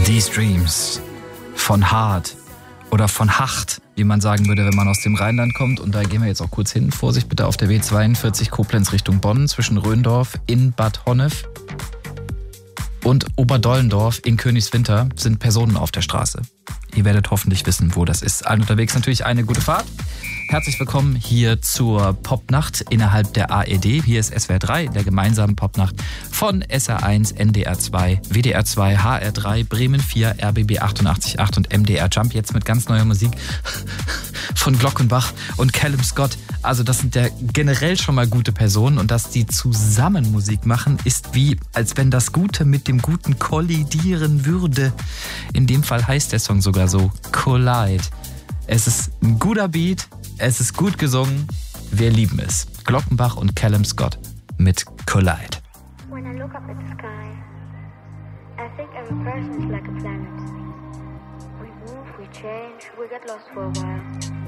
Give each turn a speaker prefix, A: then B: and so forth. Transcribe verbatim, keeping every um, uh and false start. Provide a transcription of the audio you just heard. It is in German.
A: These Dreams von Hart oder von Hacht, wie man sagen würde, wenn man aus dem Rheinland kommt. Und da gehen wir jetzt auch kurz hin. Vorsicht bitte auf der B zweiundvierzig Koblenz Richtung Bonn zwischen Röndorf in Bad Honnef und Oberdollendorf in Königswinter sind Personen auf der Straße. Ihr werdet hoffentlich wissen, wo das ist. Allen unterwegs natürlich eine gute Fahrt. Herzlich willkommen hier zur Popnacht innerhalb der A R D. Hier ist S W R drei, der gemeinsamen Popnacht von S R eins, N D R zwei, W D R zwei, H R drei, Bremen vier, R B B achtundachtzig Komma acht und M D R Jump. Jetzt mit ganz neuer Musik von Glockenbach und Callum Scott. Also das sind ja generell schon mal gute Personen und dass die zusammen Musik machen, ist wie, als wenn das Gute mit dem Guten kollidieren würde. In dem Fall heißt der Song sogar so, Collide. Es ist ein guter Beat, es ist gut gesungen, wir lieben es. Glockenbach und Callum Scott mit Collide.
B: When I look up at the sky, I think every person is like a planet. We move, we change, we get lost for a while.